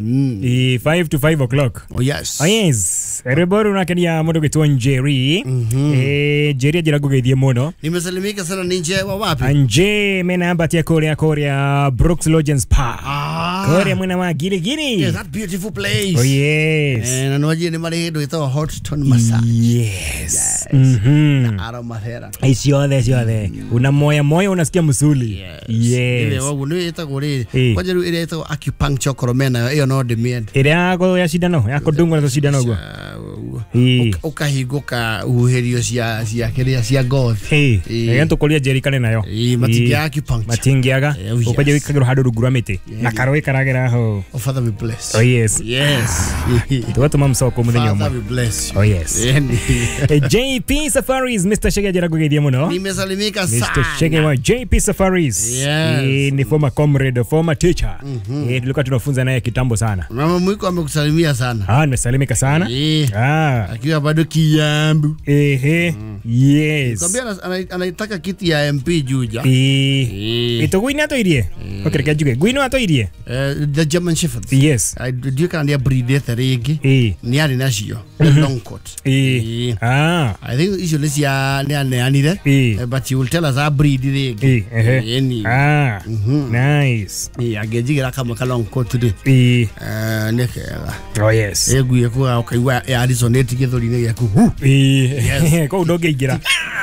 5 to 5 o'clock. Oh yes. Oh yes. Reboru unakenia mundu gitwa Njeri. Njeri ajira gugeithie muno. Nimesalimika sana ninje wa wapi? Anje mena ambatia Korea Brooks Lodge Spa. Korea mwana wa Giri. Yes, that beautiful place. Oh yes. Na nwaje ni mali ndo ito hot stone massage. Yes. Aroma thera. Isiothe. Una moyo unasikia musuli. Yes. Ile wangu ni ita gore. Kwaje ile ito acupuncture koromena iyo no demand. Ile yako ya shidano, yako dungo na shidano go. Ukahigoka uherio cia kiria cia goth. Ento kulia jerikane nayo. Matingi acupuncture. Matingiaga. Ukaje wikagiro handu rugurumite. Na karwe karagera ho. Oh, Father we bless. Oh yes. Tuwatu mamsoko muthenya umwe. Father we bless. Oh yes. JP Safaris Mr. Shege ajira kugeithia muno. Nimesalimika sana. Mr. Shege wa JP Safaris. Yes. Ni former comrade, former teacher. Tulikuwa tunafunza naye kitambo sana. Mama mwiko amekusalimia sana. Nimesalimika sana. Akiwa bado Kiambu. Yes. Kwambia anaitaka kiti ya MP Juja. Ito gwini atoirie. Okereka juge. Gwini atoirie. The German Shepherd. Yes. Do you can breed it regi. Ni ari nacio. Long coat. I think issue is ya ne but you will tell us a breed regi. Nice. Agejigira kama ka long coat today. Nekega. Oh yes. Egu yako akaiwa ya resonate githori-ini yaku. Yes. Ko ndogegira.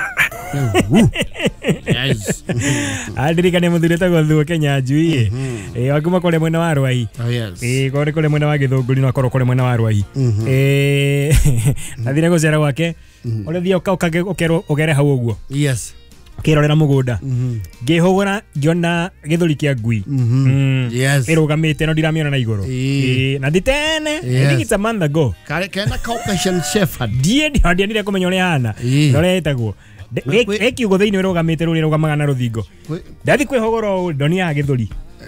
Yes. Adirikane muthurete gothuo Kenya njui. Wakuma kole mwena wa Rwai. Oh yes. Kole mwena wa Githunguri no kole mwena wa Rwai. Nathire gocera gwake. Ole thio ukere hau uguo. Yes. Kirorera mugunda. Ngihugura ngiona githuri kia ngui. Yes. Irugamite no diramiona na iguru. Na ditene. I think it's a month ago. Kana Caucasian Shepherd. Ndiye kumenya ule hana. Noretagwo. Kiugo thiini irugamite ruri rugamaga na ruthingo. Ndathi kwihogora ndonia githuri.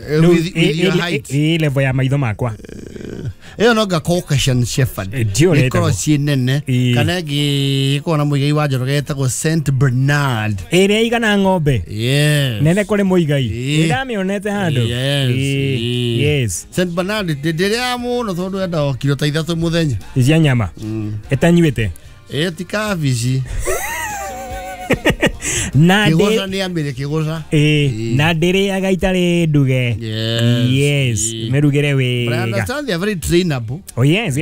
Level ya maitho makwa. Iyo no ga Caucasian Shepherd. Ikoro cinene kana giko na muigai wa njoro getagwo Saint Bernard. Ere igana ng'ombe. Yes. Nene kole muigai. Ndamionete handu. Yes. Saint Bernard ndiria muno tondu enda kilo ta 3 muthenya. Cia nyama. Etanyuite. Tikabici. Kigosa ni ambire kigosa. Na ndiriaga itare nduge. Yes. Merugere we. But I understand they are very trainable. Oh yes.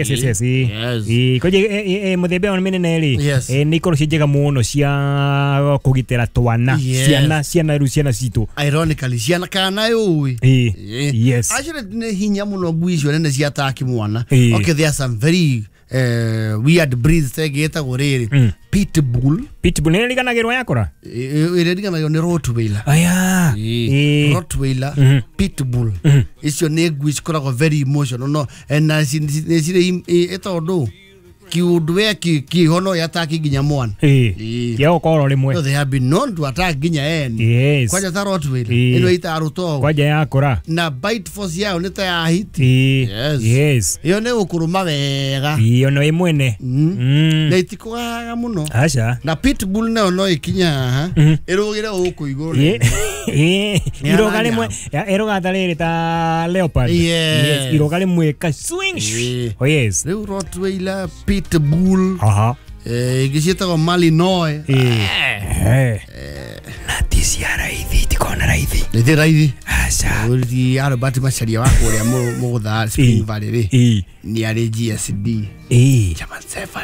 Koje muthembe on menene ri. Ni ikoro cijega muno cia kugitera twana. Ciana ruciana citu. Ironically ciana kana yui. Yes. Actually ne hinya muno buicio nene cia ataki mwana. Okay, there are some very weird breeds tegeta gorere. Pitbull nene liganagirwa yakora. Ire liganagirwa ni Rottweiler. Rottweiler, Pitbull. Icio ne gwich koragwo very emotional no na cire etondo kiundu ki hono yataki ginya mwana. Kia okoro rimwe. So they have been known to attack ginya end. Yes. Kwaja ta Rottweiler. Ino ita aruto. Kwaja yakora. Na bite force yao nita ya hit. Yes. Iyo ne ukuruma wega. Iyo no imwene. Na itikwaga muno. Acha. Na Pitbull no ikinya irugire uku iguru. Iroga rimwe iroga tarire ta leopard. Yes. Iroga rimwe ka swing. Oh yes. Rottweiler, Pitbull. Igishita kwa Malinois. Natisi ya raithi, tikona raithi. Niti raithi? Asa. Uri arabati masharia wako ya mugutha Spring Valley. Ni ari GSD. German Shepherd.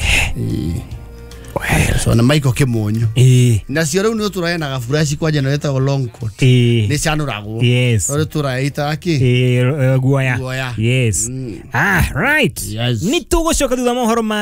So na Michael Kimonyo. Na cio riu ni turayana gafurashi kwa generator go long coat. Ni canurago. Yes. Ore turayita aki. Guoya. Yes. Right. Ni tugucoka thutha mohoro